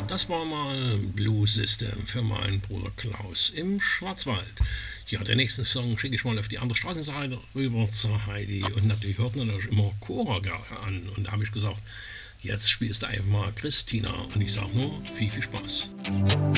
Das war mal Blue System für meinen Bruder Klaus im Schwarzwald. Ja, den nächsten Song schicke ich mal auf die andere Straßenseite rüber zur Heidi. Und natürlich hört natürlich immer Cora an. Und da habe ich gesagt, jetzt spielst du einfach mal Christina. Und ich sage nur, viel Spaß.